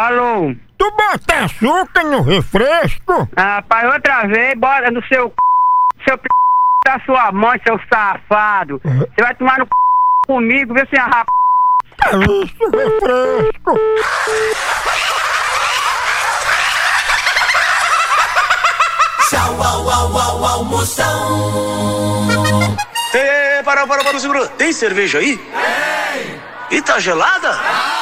Alô? Tu bota açúcar no refresco? Ah, pai, outra vez, bota no seu da sua mãe, seu safado. Você vai tomar no comigo, vê se arrapa. É isso, refresco. Tchau, au, Moção. Para, segura. Tem cerveja aí? Tem. E tá gelada?